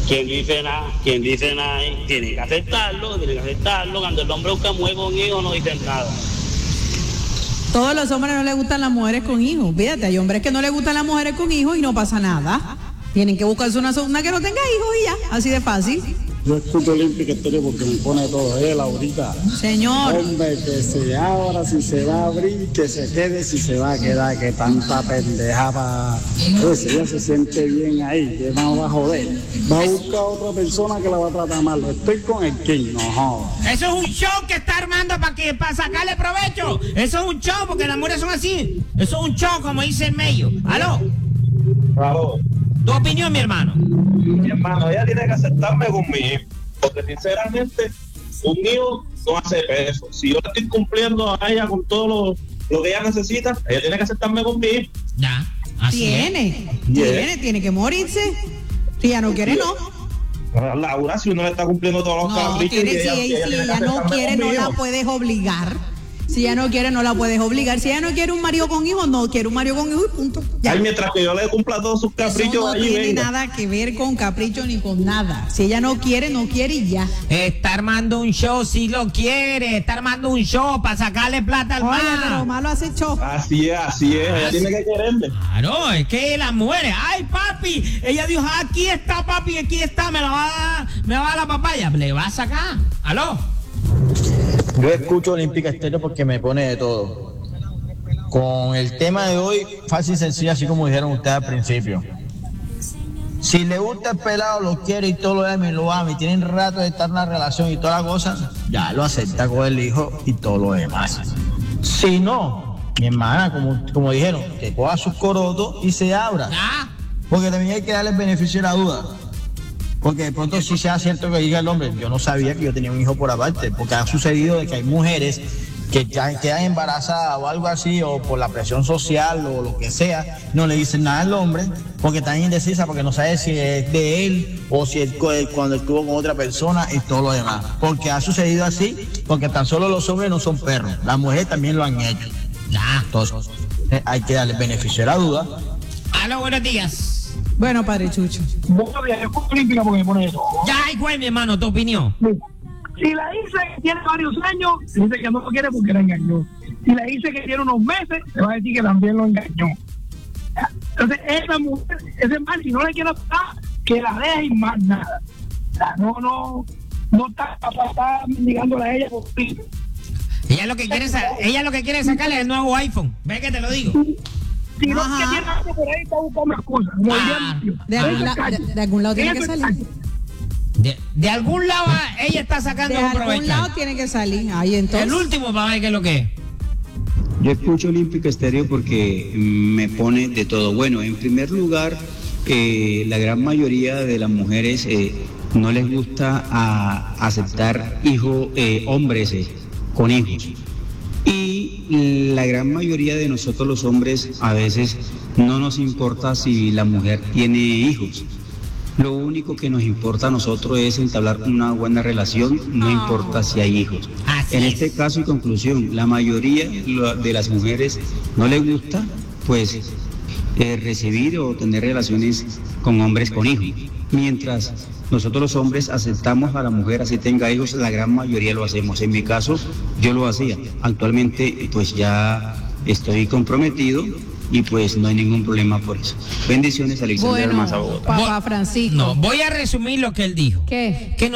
quien dice nada, tiene que aceptarlo, cuando el hombre busca mujer con hijos no dicen nada. Todos los hombres no les gustan las mujeres con hijos, fíjate, hay hombres que no les gustan las mujeres con hijos y no pasa nada, tienen que buscarse una que no tenga hijos y ya, así de fácil. Yo escucho Olímpica Estéreo porque me pone todo él ahorita. Señor. Hombre, que se abra si se va a abrir, que se quede si se va a quedar, que tanta pendeja para... Pues ella se siente bien ahí, que no va a joder. Va a buscar a otra persona que la va a tratar mal. Estoy con el King, no joda. Eso es un show que está armando para sacarle provecho. Eso es un show porque las mujeres son así. Eso es un show, como dice el medio. ¿Aló? Bravo. ¿Tu opinión, mi hermano? Mi hermano, ella tiene que aceptarme conmigo, porque sinceramente un hijo no hace peso. Si yo le estoy cumpliendo a ella con todo lo que ella necesita, ella tiene que aceptarme conmigo. Ya, así tiene que morirse. Si ella no quiere, no. Laura, si uno le está cumpliendo todos los caprichos, si ella no quiere, no la puedes obligar. Si ella no quiere, no la puedes obligar. Si ella no quiere un marido con hijos, no quiere un marido con hijos y punto. Ya. Ay, mientras que yo le cumpla todos sus caprichos, eso no ahí tiene venga. nada que ver con capricho ni con nada. Si ella no quiere, no quiere y ya. Está armando un show, si lo quiere. Está armando un show para sacarle plata al mar. Oye, pero malo hace show. Así es. Ella tiene que quererme. Claro, es que las mujeres, ay papi, ella dijo, aquí está papi, aquí está, me va a dar la papaya, le va a sacar. ¿Aló? Yo escucho Olímpica Estéreo porque me pone de todo. Con el tema de hoy, fácil y sencillo, así como dijeron ustedes al principio. Si le gusta el pelado, lo quiere y todo lo ama y lo ama y tienen rato de estar en una relación y toda la cosa, ya lo acepta con el hijo y todo lo demás. Si no, mi hermana, como dijeron, que coja sus corotos y se abra. Porque también hay que darle el beneficio de la duda. Porque de pronto sí sea cierto que diga el hombre, yo no sabía que yo tenía un hijo por aparte, porque ha sucedido de que hay mujeres que ya quedan embarazadas o algo así, o por la presión social o lo que sea, no le dicen nada al hombre, porque están indecisas, porque no sabe si es de él o si es cuando estuvo con otra persona y todo lo demás. Porque ha sucedido así, porque tan solo los hombres no son perros, las mujeres también lo han hecho. Entonces, hay que darle el beneficio de la duda. Aló, buenos días. Bueno, padre Chucho. Buenos días, yo escucho Olímpica porque me pone eso. Ya, igual, mi hermano, tu opinión. Si la dice que tiene varios años, dice que no lo quiere porque la engañó. Si la dice que tiene unos meses, se va a decir que también lo engañó. Entonces, esa mujer, ese mal, si no le quiere pagar, que la deje y más nada. O sea, no está mendigándole a ella por fin. Ella lo que quiere es sacarle el nuevo iPhone. Ve que te lo digo. Si no es que tiene algo por ahí, está buscando más cosas. De algún lado tiene que salir. De algún lado ella está sacando un provecho. De algún lado tiene que salir. Ahí entonces. El último para ver qué es lo que es. Yo escucho Olímpica Estéreo porque me pone de todo. Bueno, en primer lugar, la gran mayoría de las mujeres no les gusta aceptar hombres con hijos. Y la gran mayoría de nosotros los hombres a veces no nos importa si la mujer tiene hijos. Lo único que nos importa a nosotros es entablar una buena relación, no importa si hay hijos. En este caso y conclusión, la mayoría de las mujeres no les gusta pues recibir o tener relaciones con hombres con hijos. Mientras nosotros los hombres aceptamos a la mujer así tenga hijos, la gran mayoría lo hacemos. En mi caso, yo lo hacía. Actualmente pues ya estoy comprometido y pues no hay ningún problema por eso. Bendiciones, Alexander Almanza, Bogotá. Papá Francisco. No, voy a resumir lo que él dijo. ¿Qué? Que